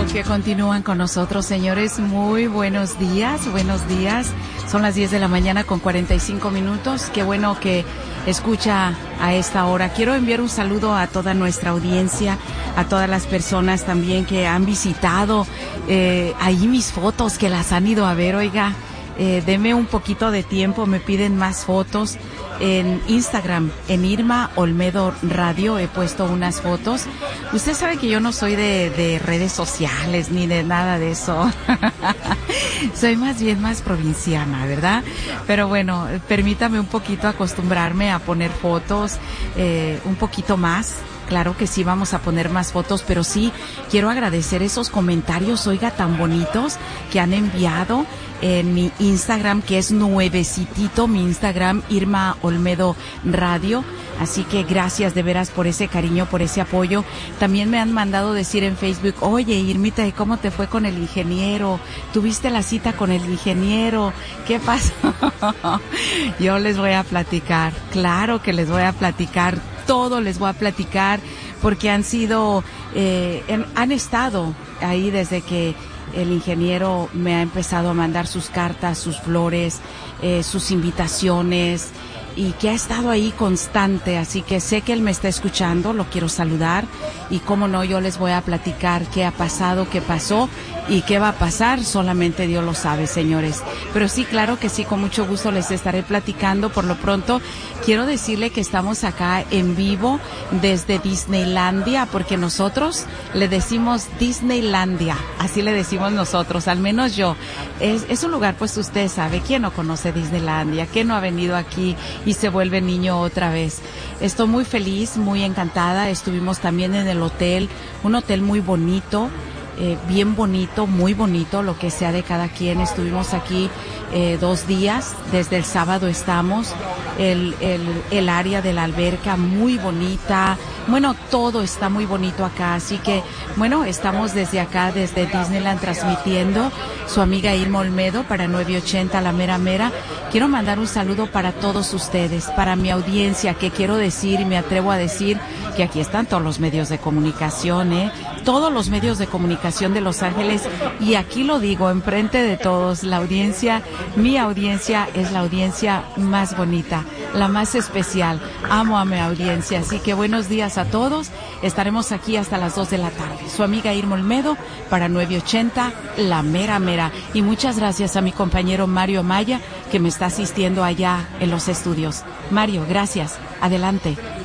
los que continúan con nosotros, señores, muy buenos días, buenos días. Son las 10 de la mañana con 45 minutos. Qué bueno que escucha a esta hora. Quiero enviar un saludo a toda nuestra audiencia, a todas las personas también que han visitado ahí mis fotos, que las han ido a ver. Oiga, deme un poquito de tiempo, me piden más fotos. En Instagram, en Irma Olmedo Radio, he puesto unas fotos. Usted sabe que yo no soy de redes sociales ni de nada de eso. Soy más bien más provinciana, ¿verdad? Pero bueno, permítame un poquito acostumbrarme a poner fotos, un poquito más. Claro que sí, vamos a poner más fotos, pero sí quiero agradecer esos comentarios, oiga, tan bonitos que han enviado en mi Instagram, que es nuevecitito, mi Instagram, Irma Olmedo Radio. Así que gracias de veras por ese cariño, por ese apoyo. También me han mandado decir en Facebook, oye, Irmita, ¿y cómo te fue con el ingeniero? ¿Tuviste la cita con el ingeniero? ¿Qué pasó? Yo les voy a platicar, claro que les voy a platicar, todo les voy a platicar, porque han estado ahí desde que el ingeniero me ha empezado a mandar sus cartas, sus flores, sus invitaciones, y que ha estado ahí constante, así que sé que él me está escuchando, lo quiero saludar, y cómo no, yo les voy a platicar qué ha pasado, qué pasó y qué va a pasar, solamente Dios lo sabe, señores. Pero sí, claro que sí, con mucho gusto les estaré platicando. Por lo pronto, quiero decirle que estamos acá en vivo desde Disneylandia, porque nosotros le decimos Disneylandia, así le decimos nosotros, al menos yo. Es un lugar, pues usted sabe, ¿quién no conoce Disneylandia? ¿Quién no ha venido aquí y se vuelve niño otra vez? Estoy muy feliz, muy encantada. Estuvimos también en el hotel, un hotel muy bonito, bien bonito, muy bonito, lo que sea de cada quien. Estuvimos aquí 2 días, desde el sábado estamos, el área de la alberca muy bonita, bueno, todo está muy bonito acá, así que, bueno, estamos desde acá, desde Disneyland, transmitiendo su amiga Irma Olmedo para 980 La Mera Mera. Quiero mandar un saludo para todos ustedes, para mi audiencia, que quiero decir y me atrevo a decir que aquí están todos los medios de comunicación, todos los medios de comunicación de Los Ángeles, y aquí lo digo enfrente de todos, la audiencia, mi audiencia es la audiencia más bonita, la más especial. Amo a mi audiencia, así que buenos días a todos. Estaremos aquí hasta las 2 de la tarde. Su amiga Irma Olmedo para 980 La Mera Mera. Y muchas gracias a mi compañero Mario Maya, que me está asistiendo allá en los estudios. Mario, gracias. Adelante.